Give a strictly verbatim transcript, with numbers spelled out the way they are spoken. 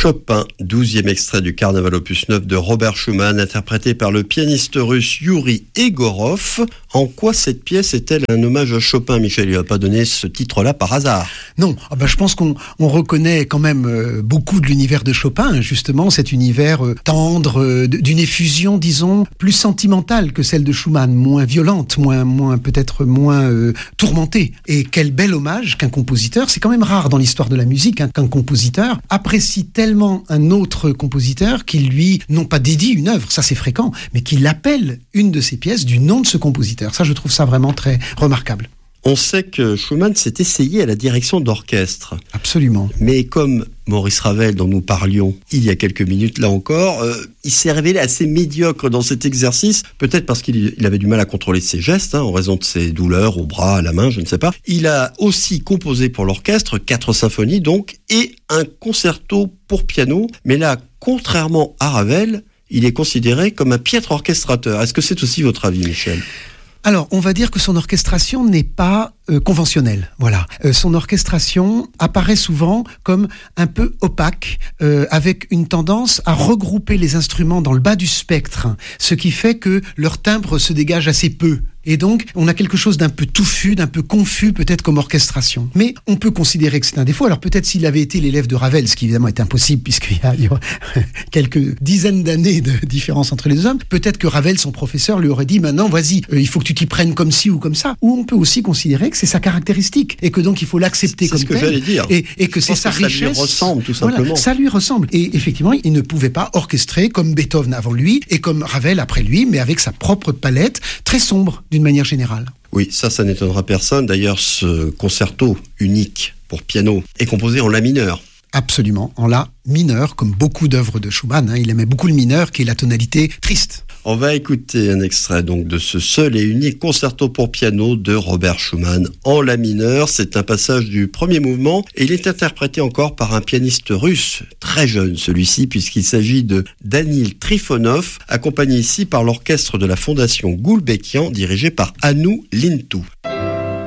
Chopin, douzième extrait du Carnaval opus neuf de Robert Schumann, interprété par le pianiste russe Yuri Egorov. En quoi cette pièce est-elle un hommage à Chopin, Michel? Il n'a pas donné ce titre-là par hasard. Non, ah ben je pense qu'on on reconnaît quand même euh, beaucoup de l'univers de Chopin, justement, cet univers euh, tendre, euh, d'une effusion, disons, plus sentimentale que celle de Schumann, moins violente, moins, moins peut-être moins euh, tourmentée. Et quel bel hommage qu'un compositeur, c'est quand même rare dans l'histoire de la musique, hein, qu'un compositeur apprécie tellement un autre compositeur qu'il lui, non pas dédie une œuvre, ça c'est fréquent, mais qu'il appelle une de ses pièces du nom de ce compositeur. Ça, je trouve ça vraiment très remarquable. On sait que Schumann s'est essayé à la direction d'orchestre. Absolument. Mais comme Maurice Ravel, dont nous parlions il y a quelques minutes là encore, euh, il s'est révélé assez médiocre dans cet exercice, peut-être parce qu'il il avait du mal à contrôler ses gestes, hein, en raison de ses douleurs au bras, à la main, je ne sais pas. Il a aussi composé pour l'orchestre quatre symphonies donc, et un concerto pour piano. Mais là, contrairement à Ravel, il est considéré comme un piètre orchestrateur. Est-ce que c'est aussi votre avis, Michel ? Alors, on va dire que son orchestration n'est pas euh, conventionnelle. Voilà. Euh, son orchestration apparaît souvent comme un peu opaque, euh, avec une tendance à regrouper les instruments dans le bas du spectre, ce qui fait que leur timbre se dégage assez peu. Et donc, on a quelque chose d'un peu touffu, d'un peu confus, peut-être comme orchestration. Mais on peut considérer que c'est un défaut. Alors peut-être s'il avait été l'élève de Ravel, ce qui évidemment est impossible, puisqu'il y a, il y a quelques dizaines d'années de différence entre les deux hommes, peut-être que Ravel, son professeur, lui aurait dit « Maintenant, vas-y, euh, il faut que tu t'y prennes comme ci ou comme ça ». Ou on peut aussi considérer que c'est sa caractéristique, et que donc il faut l'accepter c'est comme ce que tel, j'allais dire. Et, et que Je c'est pense sa que ça richesse. lui ressemble, tout simplement. Voilà, ça lui ressemble. Et effectivement, il ne pouvait pas orchestrer comme Beethoven avant lui, et comme Ravel après lui, mais avec sa propre palette, très sombre d'une manière générale. Oui, ça, ça n'étonnera personne. D'ailleurs, ce concerto unique pour piano est composé en la mineur. Absolument, en la mineur, comme beaucoup d'œuvres de Schumann. Hein, il aimait beaucoup le mineur, qui est la tonalité triste. On va écouter un extrait donc de ce seul et unique concerto pour piano de Robert Schumann en la mineur. C'est un passage du premier mouvement et il est interprété encore par un pianiste russe, très jeune celui-ci, puisqu'il s'agit de Danil Trifonov, accompagné ici par l'orchestre de la Fondation Gulbenkian, dirigé par Hannu Lintu.